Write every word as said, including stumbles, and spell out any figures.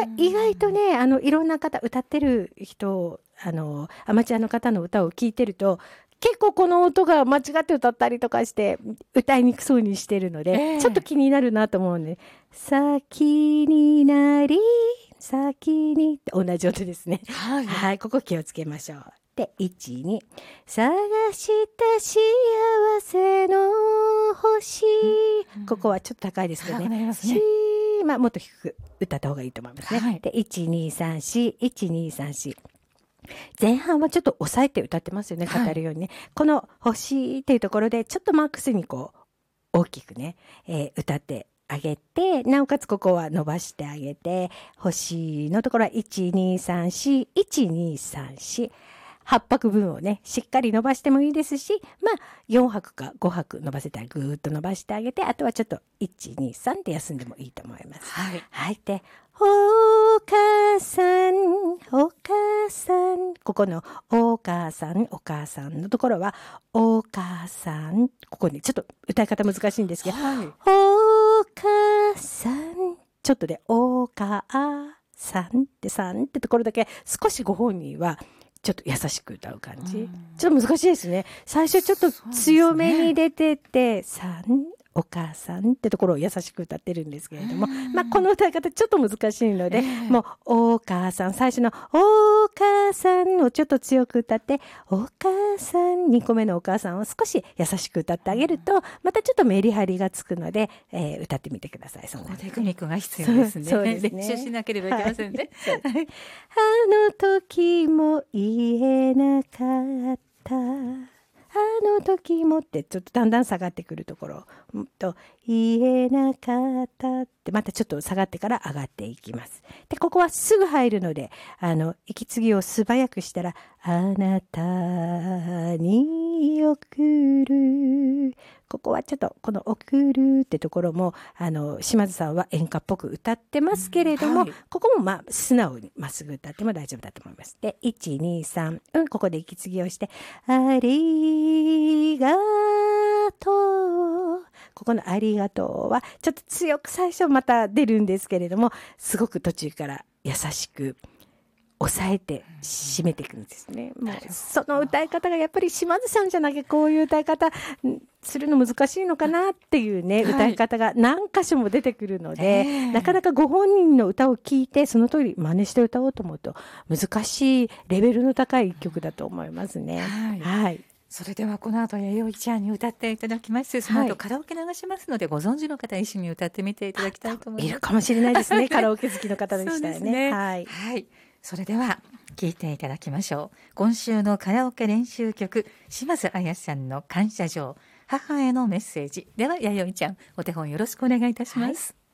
意外とね、あのいろんな方歌ってる人をあのアマチュアの方の歌を聞いてると結構この音が間違って歌ったりとかして歌いにくそうにしてるので、 えー、 ちょっと気になるなと思うんで、先になり先にって同じ音ですね。 はい、 はい、ここ気をつけましょう。で、いち、に探した幸せの星、うん、ここはちょっと高いですけどね。 ねまあ、もっと低く歌った方がいいと思いますね。はい、で、いち、に、さん、し、いち、に、さん、し。前半はちょっと抑えて歌ってますよね、語るようにね。はい、この星っていうところでちょっとマックスにこう大きくね、えー、歌ってあげて、なおかつここは伸ばしてあげて、星のところはいち、に、さん、し、いち、に、さん、し。はっぱく分をね、しっかり伸ばしてもいいですし、まあ、よんはくかごはく伸ばせたらぐーっと伸ばしてあげて、あとはちょっといち、に、さんで休んでもいいと思います。 はい。 はい。で、お母さん、お母さん。ここのお母さん、お母さんのところは、お母さん。ここね、ちょっと歌い方難しいんですけど、はい、お母さん。ちょっとで、お母さんってさんってところだけ、少しご本人は、ちょっと優しく歌う感じ、うん、ちょっと難しいですね。最初ちょっと強めに出てて、さん、お母さんってところを優しく歌ってるんですけれども、まあこの歌い方ちょっと難しいので、もうお母さん、最初のお母さんをちょっと強く歌って、お母さん、にこめのお母さんを少し優しく歌ってあげると、またちょっとメリハリがつくので、えー、歌ってみてください。 そのテクニックが必要ですね。 そうですね。 練習しなければいけませんね。 はい、あの時も言えなかった。あの時もってちょっとだんだん下がってくるところと言えなかったってまたちょっと下がってから上がっていきます。で、ここはすぐ入るので、あの息継ぎを素早くしたら、あなたに送る。ここはちょっとこの送るってところもあの島津さんは演歌っぽく歌ってますけれども、うん、はい、ここもまあ素直にまっすぐ歌っても大丈夫だと思います。で、いち、に、さん、うん、ここで息継ぎをして、ありがとう。ここのありがとうはちょっと強く最初また出るんですけれども、すごく途中から優しく抑えて締めていくんですね。もうその歌い方がやっぱり島津さんじゃなきゃこういう歌い方するの難しいのかなっていうね、はい、歌い方が何箇所も出てくるので、なかなかご本人の歌を聴いてその通り真似して歌おうと思うと難しいレベルの高い曲だと思いますね。はい、はい、 それではこの後弥生ちゃんに歌っていただきます。その後カラオケ流しますので、ご存知の方一緒に歌ってみていただきたいと思います。 いるかもしれないですね。カラオケ好きの方でしたらね。ね、はい、 はい、それでは聴いていただきましょう。今週のカラオケ練習曲、島津亜矢さんの感謝状、母へのメッセージ。では弥生ちゃん、お手本よろしくお願いいたします。はい。